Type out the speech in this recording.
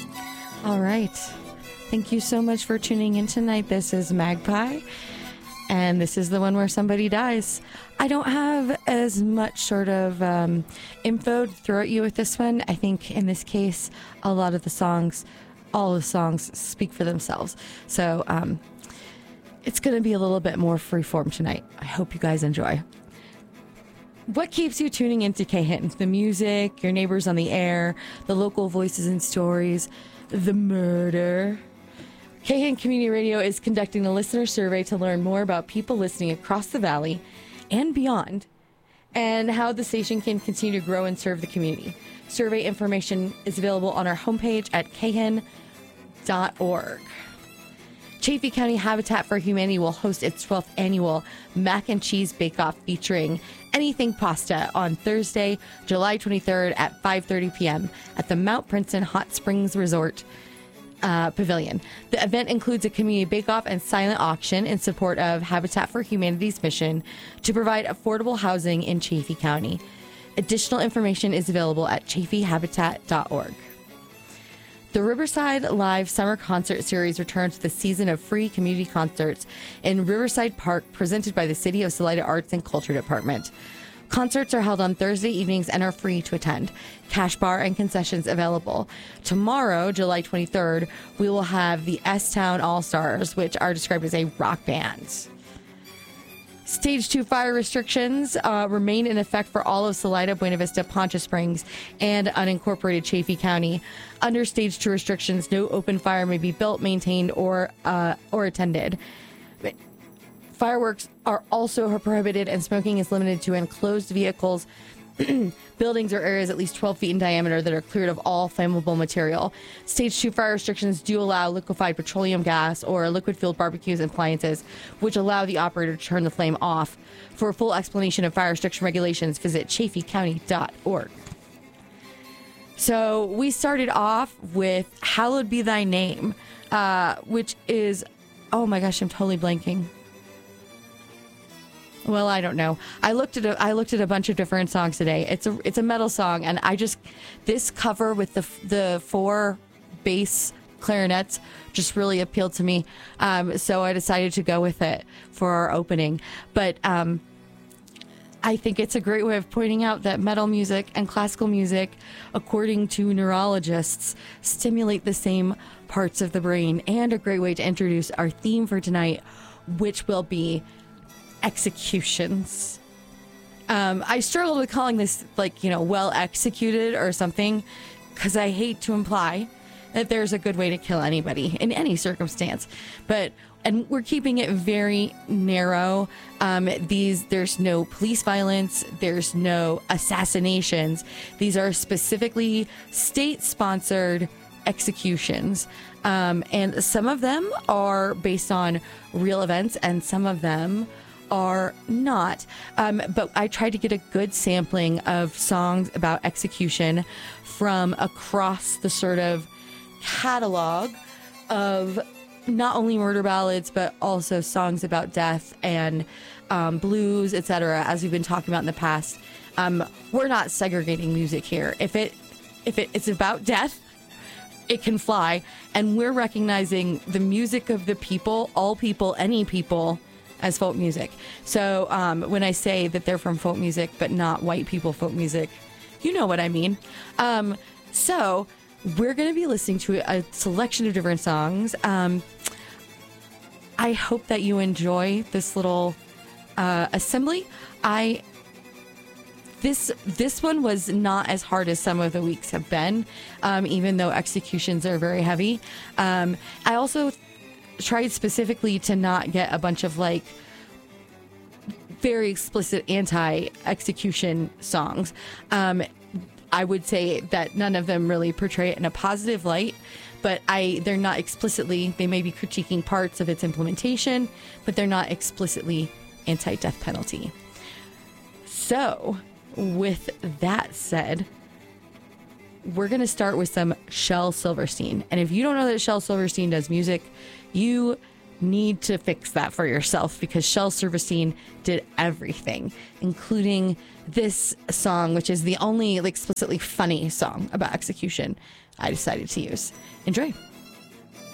All right. Thank you so much for tuning in tonight. This is Magpie, and this is the one where somebody dies. I don't have as much sort of info to throw at you with this one. I think in this case, a lot of the songs, all the songs speak for themselves. So it's going to be a little bit more freeform tonight. I hope you guys enjoy. What keeps you tuning into K-Hit? The music, your neighbors on the air, the local voices and stories, the murder. K-Hit Community Radio is conducting a listener survey to learn more about people listening across the valley and beyond, and how the station can continue to grow and serve the community. Survey information is available on our homepage at khin.org. Chaffee County Habitat for Humanity will host its 12th annual Mac and Cheese Bake-Off featuring Anything Pasta on Thursday, July 23rd at 5:30 p.m. at the Mount Princeton Hot Springs Resort Pavilion. The event includes a community bake-off and silent auction in support of Habitat for Humanity's mission to provide affordable housing in Chaffee County. Additional information is available at chaffeehabitat.org. The Riverside Live Summer Concert Series returns with a season of free community concerts in Riverside Park presented by the City of Salida Arts and Culture Department. Concerts are held on Thursday evenings and are free to attend. Cash bar and concessions available. Tomorrow, July 23rd, we will have the S-Town All-Stars, which are described as a rock band. Stage 2 fire restrictions remain in effect for all of Salida, Buena Vista, Poncha Springs, and unincorporated Chaffee County. Under Stage 2 restrictions, no open fire may be built, maintained, or attended. Fireworks are also prohibited, and smoking is limited to enclosed vehicles, buildings, or areas at least 12 feet in diameter that are cleared of all flammable material. Stage 2 fire restrictions do allow liquefied petroleum gas or liquid-fueled barbecues and appliances, which allow the operator to turn the flame off. For a full explanation of fire restriction regulations, visit chaffeecounty.org. So we started off with Hallowed Be Thy Name, which is, oh my gosh, I'm totally blanking. Well, I don't know. I looked at a bunch of different songs today. It's a metal song, and this cover with the 4 bass clarinets just really appealed to me. So I decided to go with it for our opening. But I think it's a great way of pointing out that metal music and classical music, according to neurologists, stimulate the same parts of the brain, and a great way to introduce our theme for tonight, which will be executions. I struggled with calling this well executed or something, because I hate to imply that there's a good way to kill anybody in any circumstance, and we're keeping it very narrow. There's no police violence, there's no assassinations. These are specifically state-sponsored executions, and some of them are based on real events, and some of them are not. But I tried to get a good sampling of songs about execution from across the sort of catalog of not only murder ballads, but also songs about death and blues, etc. As we've been talking about in the past, we're not segregating music here. If it's about death, it can fly, and we're recognizing the music of the people, all people, any people, as folk music. So when I say that they're from folk music, but not white people folk music, you know what I mean. So we're going to be listening to a selection of different songs. I hope that you enjoy this little assembly. This one was not as hard as some of the weeks have been, even though executions are very heavy. I also tried specifically to not get a bunch of very explicit anti-execution songs. I would say that none of them really portray it in a positive light, but they're not explicitly, they may be critiquing parts of its implementation, but they're not explicitly anti-death penalty. So with that said, we're going to start with some Shel Silverstein. And if you don't know that Shel Silverstein does music, you need to fix that for yourself, because Shel Silverstein did everything, including this song, which is the only explicitly funny song about execution I decided to use. Enjoy.